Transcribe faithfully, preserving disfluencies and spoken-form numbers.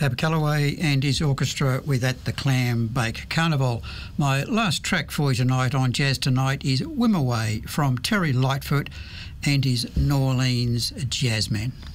Tab Calloway and his orchestra with At the Clam Bake Carnival. My last track for you tonight on Jazz Tonight is Whim Away from Terry Lightfoot and his New Orleans Jazzmen.